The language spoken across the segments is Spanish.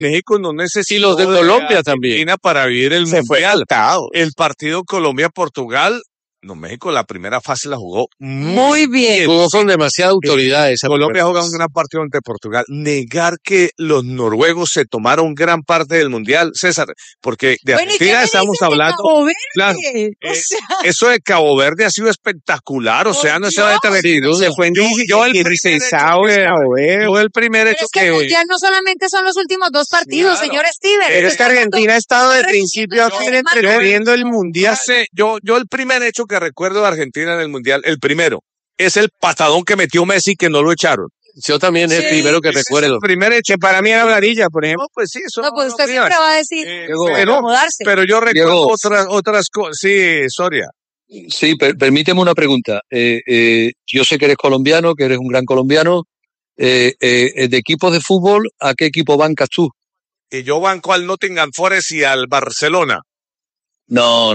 México no Y necesitó los de Colombia Argentina también. para vivir el Se fue Mundial. octavos. El partido Colombia-Portugal, no, México la primera fase la jugó Muy bien. Jugó con demasiada autoridad esa Colombia primera juega un fase. gran partido ante Portugal. Negar que los noruegos se tomaron gran parte del Mundial, César, porque de Bueno, ¿y qué Argentina me estamos dicen de hablando. Cabo Verde? Claro, O sea, eso de Cabo Verde ha sido espectacular, o sea, no se va a detener. Se fue en Yo el primer hecho 16 que- Cabo Verde. yo el primer pero hecho es que el Mundial no solamente son los últimos dos partidos, Claro. señor Steven. Pero es que Argentina ha estado de principio a fin entreteniendo el Mundial. yo el primer hecho que recuerdo de Argentina en el Mundial, el primero, es el patadón que metió Messi que no lo echaron. Yo también es el Sí. primero que Ese es recuerdo. el primer hecho. Que para mí era Blarilla, por ejemplo. No, pues sí, eso No, pues lo usted digas. siempre va a decir, Pero, acomodarse. pero yo recuerdo Diego. otras cosas. Sí, Soria. Sí, permíteme una pregunta. Yo sé que eres colombiano, que eres un gran colombiano. De equipos de fútbol, ¿a qué equipo bancas tú? Y yo banco al Nottingham Forest y al Barcelona. No.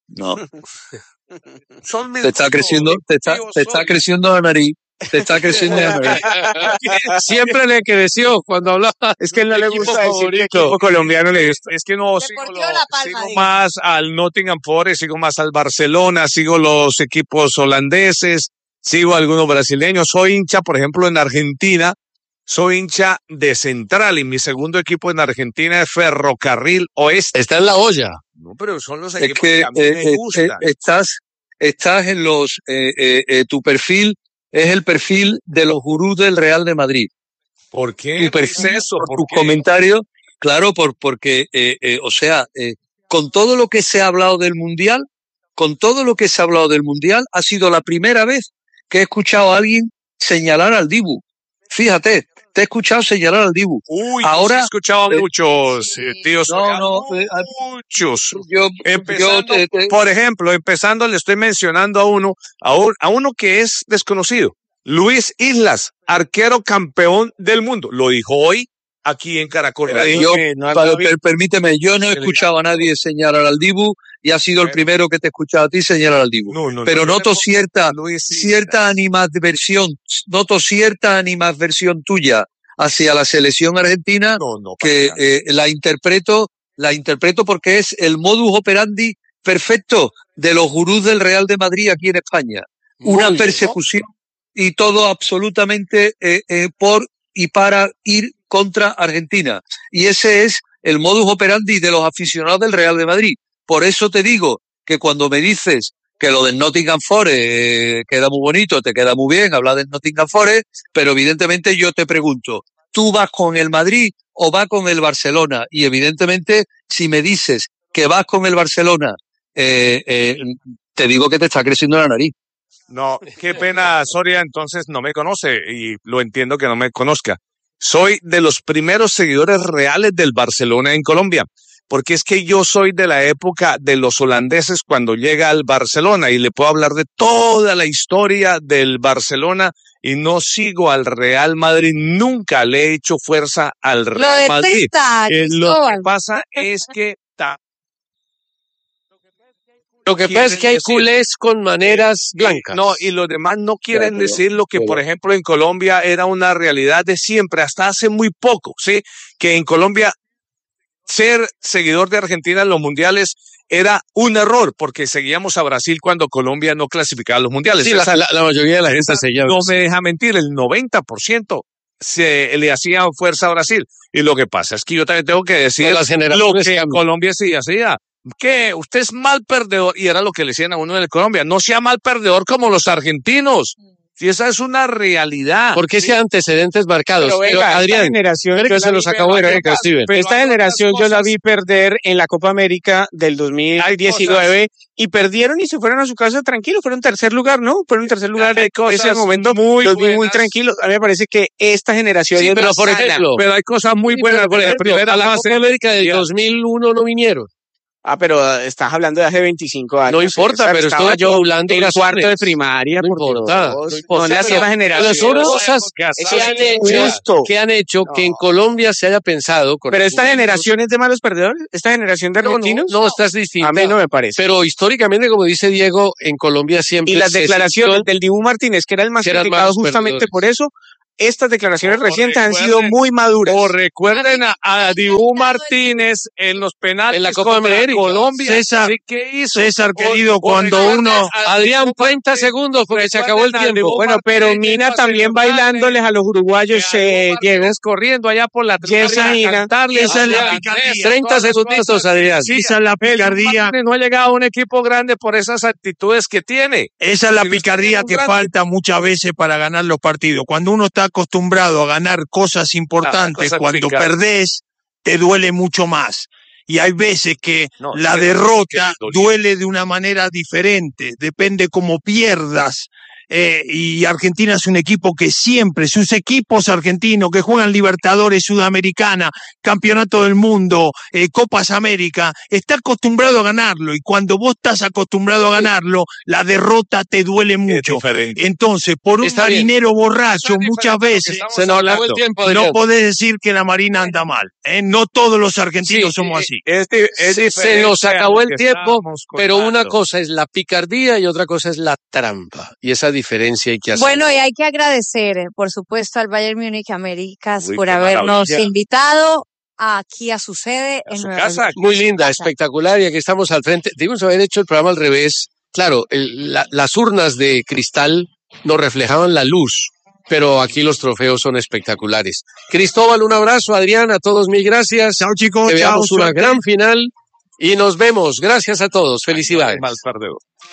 Son mis Te está creciendo, te está creciendo la nariz. Te está creciendo la nariz. Siempre le creció cuando hablaba. Es que él no le Equipo gusta decir que favorito. equipo colombiano le gusta. Es que no sigo, Deportivo La Palma, sigo diga. más al Nottingham Forest, sigo más al Barcelona, sigo los equipos holandeses, sigo algunos brasileños. Soy hincha, por ejemplo, en Argentina, soy hincha de Central y mi segundo equipo en Argentina es Ferrocarril Oeste. Está en la olla. No, pero son los Es equipos que a mí me gustan. estás en los tu perfil es el perfil de los gurús del Real de Madrid. ¿Por qué? Tu perfil, ¿Qué es eso? por ¿Por tus qué? comentarios, claro, porque o sea, con todo lo que se ha hablado del Mundial, ha sido la primera vez que he escuchado a alguien señalar al Dibu. Fíjate, te he escuchado señalar al Dibu. Uy, Ahora, yo sí he escuchado a muchos tíos. Muchos. yo Empezando, te- por ejemplo, empezando, le estoy mencionando a uno que es desconocido. Luis Islas, arquero campeón del mundo. Lo dijo hoy aquí en Caracol Radio. yo, no permíteme, yo no he escuchado a nadie señalar al Dibu y ha sido el primero que te he escuchado a ti señalar al Dibu. No, Pero yo noto tengo Luis Islas. cierta animadversión tuya hacia la selección argentina No, que para nada. la interpreto porque es el modus operandi perfecto de los gurús del Real de Madrid aquí en España. Una Muy bien. persecución y todo absolutamente por y para ir contra Argentina. Y ese es el modus operandi de los aficionados del Real de Madrid. Por eso te digo que cuando me dices que lo del Nottingham Forest queda muy bonito, te queda muy bien hablar del Nottingham Forest, pero evidentemente yo te pregunto, ¿tú vas con el Madrid o vas con el Barcelona? Y evidentemente, si me dices que vas con el Barcelona, te digo que te está creciendo la nariz. No, qué pena, Soria, entonces no me conoce y lo entiendo que no me conozca. Soy de los primeros seguidores reales del Barcelona en Colombia, porque es que yo soy de la época de los holandeses cuando llega al Barcelona y le puedo hablar de toda la historia del Barcelona y no sigo al Real Madrid, nunca le he hecho fuerza al Lo Real Madrid. detesta, Lo que Cristóbal. pasa es que Lo que pasa es que hay culés con maneras blancas. No, y los demás no quieren pero- decir lo que, pero- por ejemplo, en Colombia era una realidad de siempre, hasta hace muy poco, ¿sí? Que en Colombia ser seguidor de Argentina en los mundiales era un error, porque seguíamos a Brasil cuando Colombia no clasificaba a los mundiales. Sí, la mayoría de la gente se llama. No me deja mentir, el 90% se le hacía fuerza a Brasil. Y lo que pasa es que yo también tengo que decir Las lo generaciones que cambian. Colombia sí hacía. Que usted es mal perdedor, y era lo que le decían a uno en Colombia, no sea mal perdedor como los argentinos. Si esa es una realidad. Porque ese antecedentes marcados. Pero venga, Pero, esta Adrián, generación espere yo que la se vi nos acabó perder, Erika, Steven. pero esta hay otras generación yo la cosas. vi perder en la Copa América del 2019 y perdieron y se fueron a su casa tranquilos. Fueron tercer lugar, ¿no? Fueron tercer lugar. Hay cosas Ese momento muy los vi muy buenas. tranquilos. A mí me parece que esta generación Sí, es pero más por sana. ejemplo, Pero hay cosas muy sí, buenas. pero, por La ejemplo, primera a la fase Copa América del ya. 2001 no vinieron. Pero estás hablando de hace 25 años. No importa, César. pero Estaba estoy yo hablando en razones. cuarto de primaria. No por importa, Dios. no importa. No le hacía Pero- la generación. pero son cosas Eso que es han hecho, injusto. que han hecho que en No. Colombia se haya pensado. con Pero esta argumentos- generación es de malos perdedores. Esta generación de No, argentinos. no, estás distinta. A mí no me parece. Pero históricamente, como dice Diego, en Colombia siempre Y las se declaraciones sintió- del Dibu Martínez, que era el más que eran criticado malos justamente perdedores. por eso, estas declaraciones O recientes han sido recuerden- muy maduras. O recuerden a Dibu Martínez en los penales En la Copa contra América. Colombia. César, ¿Sí? ¿Qué hizo? César, querido, cuando recuerden uno... a Adrián, Dibu 30 Martínez, segundos porque se acabó el recuerden a tiempo. Dibu Bueno, pero Martínez Mina para también celebrarle, bailándoles a los uruguayos a Dibu Diego. Martínez corriendo allá por la Yes, tribuna a Mina. cantarle Esa es la a picardía. Andrés, 30 todas las segunditos, cosas. Adrián. Sí, Esa es la el Dibu picardía. Martínez no ha llegado a un equipo grande por esas actitudes que tiene. Esa es la Si no picardía estuviera que un grande- falta muchas veces para ganar los partidos. Cuando uno está acostumbrado a ganar cosas importantes, cosas cuando chicas. perdés, te duele mucho más. Y hay veces que No, la sí, derrota que dolió. duele de una manera diferente, depende cómo pierdas. Y Argentina es un equipo que siempre, sus equipos argentinos que juegan Libertadores, Sudamericana, Campeonato del Mundo, Copas América, está acostumbrado a ganarlo. Y cuando vos estás acostumbrado a ganarlo, la derrota te duele Es mucho. diferente. Entonces, por un Está bien. marinero borracho, Eso es muchas diferente a lo que veces estamos Se nos acabó el hablando. tiempo, Adrián. no podés decir que la Marina anda mal. No todos los argentinos Sí, somos así. Es Se diferente nos a acabó lo el que tiempo, estábamos pero una contando. cosa es la picardía y otra cosa es la trampa. Y esa diferencia hay que hacer. Bueno, y hay que agradecer, por supuesto, al Bayern Múnich Américas Uy, por qué habernos maravilla. invitado aquí a su sede A en su Nueva casa. York. Muy linda, Casa. espectacular, y aquí estamos al frente. Debimos haber hecho el programa al revés. Claro, las urnas de cristal nos reflejaban la luz, pero aquí los trofeos son espectaculares. Cristóbal, un abrazo. Adrián, a todos mil gracias. Chao, chicos. Que Chao, veamos una suerte. gran final y nos vemos. Gracias a todos. Felicidades. Mal perdedor.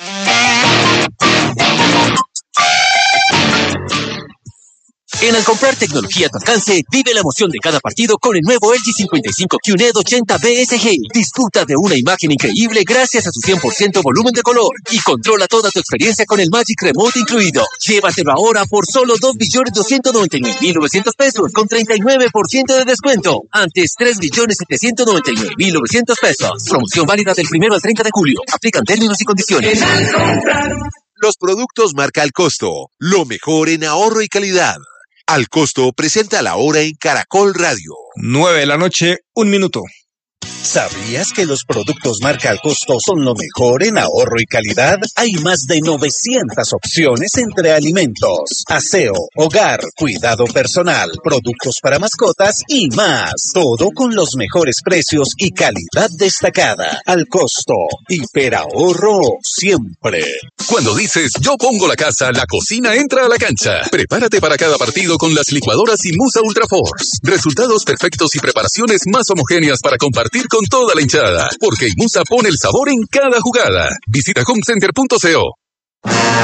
En al comprar tecnología a tu alcance, vive la emoción de cada partido con el nuevo LG 55 QNED 80 BSG. Disfruta de una imagen increíble gracias a su 100% volumen de color y controla toda tu experiencia con el Magic Remote incluido. Llévatelo ahora por solo 2.299.900 pesos con 39% de descuento. Antes 3.799.900 pesos. Promoción válida del 1 al 30 de julio. Aplican términos y condiciones. Los productos marca Al Costo, lo mejor en ahorro y calidad. Al Costo presenta la hora en Caracol Radio. 9:00 p.m, 1 minuto. ¿Sabías que los productos marca Al Costo son lo mejor en ahorro y calidad? Hay más de 900 opciones entre alimentos, aseo, hogar, cuidado personal, productos para mascotas y más. Todo con los mejores precios y calidad destacada. Al Costo, hiperahorro siempre. Cuando dices yo pongo la casa, la cocina entra a la cancha. Prepárate para cada partido con las licuadoras Imusa Ultra Force. Resultados perfectos y preparaciones más homogéneas para compartir con toda la hinchada. Porque Imusa pone el sabor en cada jugada. Visita homecenter.co.